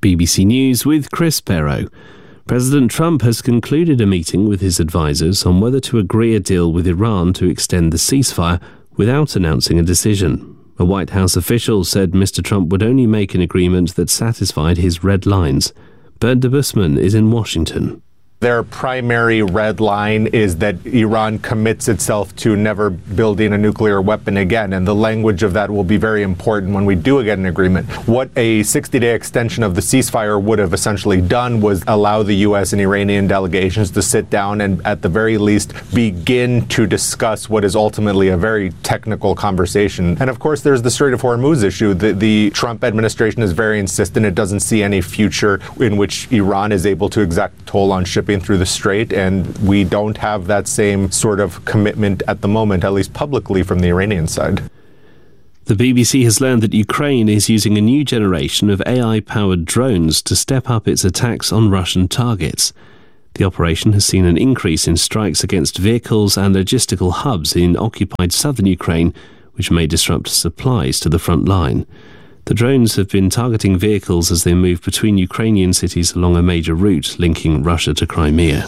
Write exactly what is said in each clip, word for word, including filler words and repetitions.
B B C News with Chris Perrow. President Trump has concluded a meeting with his advisers on whether to agree a deal with Iran to extend the ceasefire without announcing a decision. A White House official said Mister Trump would only make an agreement that satisfied his red lines. Bernd de Busman is in Washington. Their primary red line is that Iran commits itself to never building a nuclear weapon again, and the language of that will be very important when we do get an agreement. What a sixty-day extension of the ceasefire would have essentially done was allow the U S and Iranian delegations to sit down and at the very least begin to discuss what is ultimately a very technical conversation. And of course there's the Strait of Hormuz issue. The, the Trump administration is very insistent it doesn't see any future in which Iran is able to exact a toll on shipping through the strait, and we don't have that same sort of commitment at the moment, at least publicly, from the Iranian side. The B B C has learned that Ukraine is using a new generation of A I-powered drones to step up its attacks on Russian targets. The operation has seen an increase in strikes against vehicles and logistical hubs in occupied southern Ukraine, which may disrupt supplies to the front line. The drones have been targeting vehicles as they move between Ukrainian cities along a major route linking Russia to Crimea.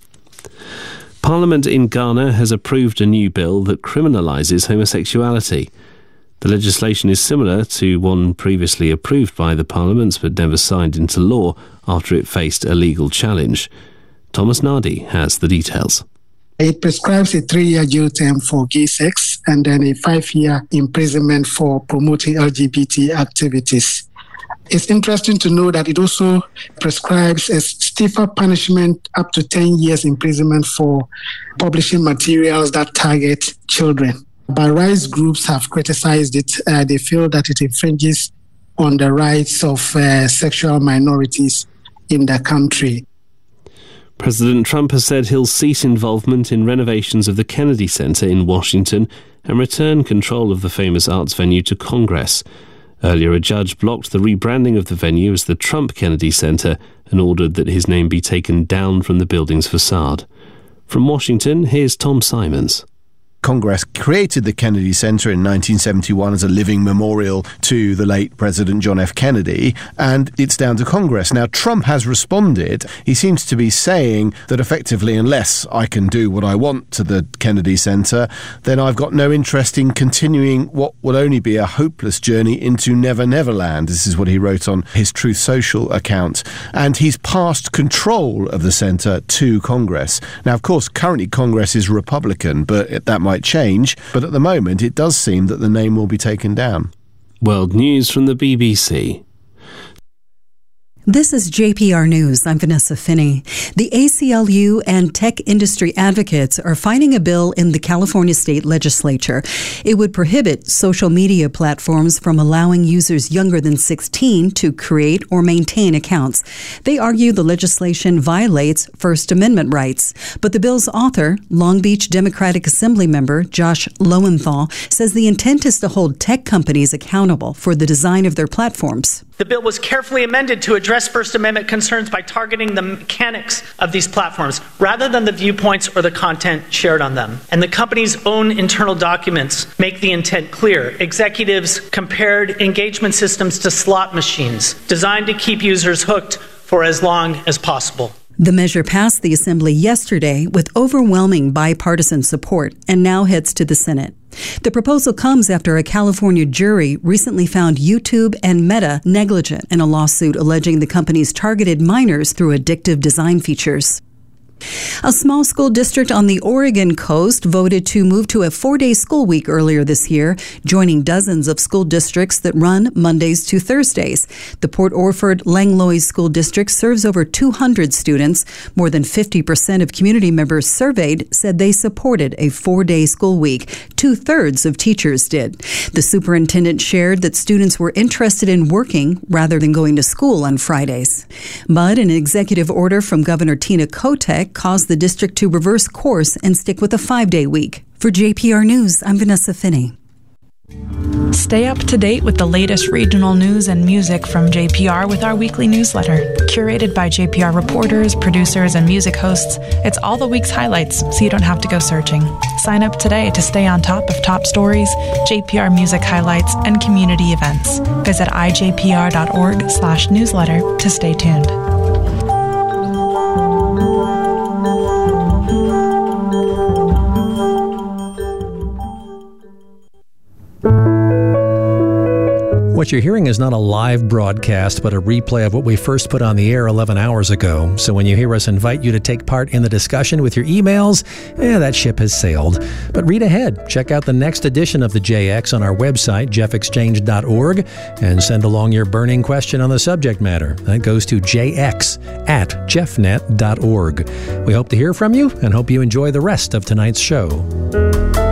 Parliament in Ghana has approved a new bill that criminalises homosexuality. The legislation is similar to one previously approved by the Parliament but never signed into law after it faced a legal challenge. Thomas Nardi has the details. It prescribes a three-year jail term for gay sex and then a five-year imprisonment for promoting L G B T activities. It's interesting to know that it also prescribes a stiffer punishment up to ten years imprisonment for publishing materials that target children. But rights groups have criticized it. Uh, they feel that it infringes on the rights of uh, sexual minorities in the country. President Trump has said he'll cease involvement in renovations of the Kennedy Center in Washington and return control of the famous arts venue to Congress. Earlier, a judge blocked the rebranding of the venue as the Trump Kennedy Center and ordered that his name be taken down from the building's facade. From Washington, here's Tom Simons. Congress created the Kennedy Center in nineteen seventy-one as a living memorial to the late President John F. Kennedy, and it's down to Congress. Now, Trump has responded. He seems to be saying that effectively, unless I can do what I want to the Kennedy Center, then I've got no interest in continuing what will only be a hopeless journey into Never Never Land. This is what he wrote on his Truth Social account. And he's passed control of the center to Congress. Now, of course, currently Congress is Republican, but that might change, but at the moment it does seem that the name will be taken down. World News from the B B C. This is J P R News. I'm Vanessa Finney. The A C L U and tech industry advocates are fighting a bill in the California state legislature. It would prohibit social media platforms from allowing users younger than sixteen to create or maintain accounts. They argue the legislation violates First Amendment rights. But the bill's author, Long Beach Democratic Assembly member Josh Lowenthal, says the intent is to hold tech companies accountable for the design of their platforms. The bill was carefully amended to address First Amendment concerns by targeting the mechanics of these platforms rather than the viewpoints or the content shared on them. And the company's own internal documents make the intent clear. Executives compared engagement systems to slot machines designed to keep users hooked for as long as possible. The measure passed the Assembly yesterday with overwhelming bipartisan support and now heads to the Senate. The proposal comes after a California jury recently found YouTube and Meta negligent in a lawsuit alleging the companies targeted minors through addictive design features. A small school district on the Oregon coast voted to move to a four-day school week earlier this year, joining dozens of school districts that run Mondays to Thursdays. The Port Orford-Langlois School District serves over two hundred students. More than fifty percent of community members surveyed said they supported a four-day school week. Two-thirds of teachers did. The superintendent shared that students were interested in working rather than going to school on Fridays. But an executive order from Governor Tina Kotek caused the district to reverse course and stick with a five-day week. For J P R News, I'm Vanessa Finney. Stay up to date with the latest regional news and music from J P R with our weekly newsletter. Curated by J P R reporters, producers, and music hosts, it's all the week's highlights, so you don't have to go searching. Sign up today to stay on top of top stories, J P R music highlights, and community events. Visit i j p r dot org slash newsletter to stay tuned. What you're hearing is not a live broadcast, but a replay of what we first put on the air eleven hours ago. So when you hear us invite you to take part in the discussion with your emails, eh, that ship has sailed. But read ahead. Check out the next edition of the J X on our website, jeff exchange dot org, and send along your burning question on the subject matter. That goes to j x at jeff net dot org. We hope to hear from you and hope you enjoy the rest of tonight's show.